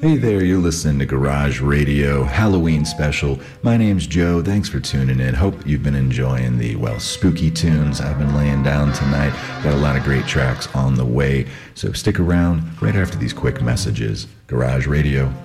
Hey there, you're listening to Garage Radio Halloween Special. My name's Joe. Thanks for tuning in. Hope you've been enjoying the, spooky tunes I've been laying down tonight. Got a lot of great tracks on the way, so stick around right after these quick messages. Garage Radio.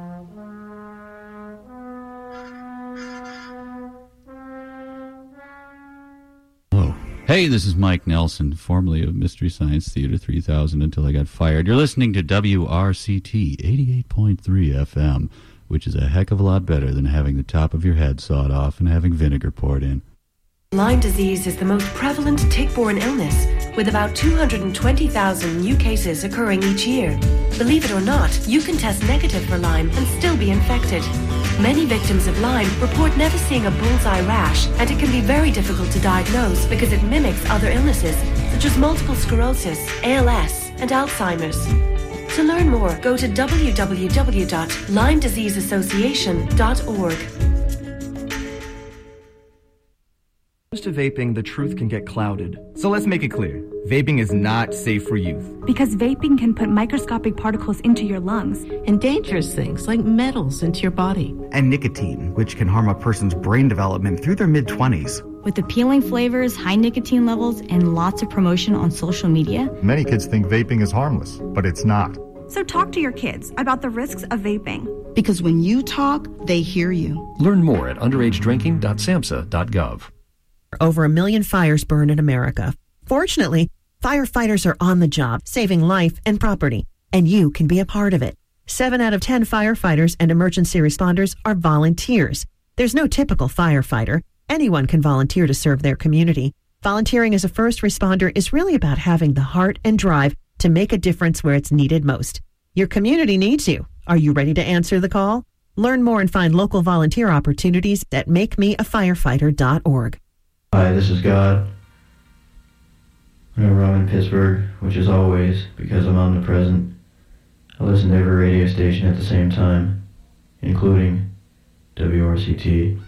Hey, this is Mike Nelson, formerly of Mystery Science Theater 3000 until I got fired. You're listening to WRCT 88.3 FM, which is a heck of a lot better than having the top of your head sawed off and having vinegar poured in. Lyme disease is the most prevalent tick-borne illness, with about 220,000 new cases occurring each year. Believe it or not, you can test negative for Lyme and still be infected. Many victims of Lyme report never seeing a bullseye rash, and it can be very difficult to diagnose because it mimics other illnesses, such as multiple sclerosis, ALS, and Alzheimer's. To learn more, go to www.LymeDiseaseAssociation.org. When it comes to vaping, the truth can get clouded. So let's make it clear. Vaping is not safe for youth. Because vaping can put microscopic particles into your lungs. And dangerous things like metals into your body. And nicotine, which can harm a person's brain development through their mid-20s. With appealing flavors, high nicotine levels, and lots of promotion on social media. Many kids think vaping is harmless, but it's not. So talk to your kids about the risks of vaping. Because when you talk, they hear you. Learn more at underagedrinking.samhsa.gov. Over 1 million fires burn in America. Fortunately, firefighters are on the job, saving life and property, and you can be a part of it. 7 out of 10 firefighters and emergency responders are volunteers. There's no typical firefighter. Anyone can volunteer to serve their community. Volunteering as a first responder is really about having the heart and drive to make a difference where it's needed most. Your community needs you. Are you ready to answer the call? Learn more and find local volunteer opportunities at makemeafirefighter.org. Hi, this is God. Whenever I'm in Pittsburgh, which is always because I'm omnipresent, I listen to every radio station at the same time, including WRCT.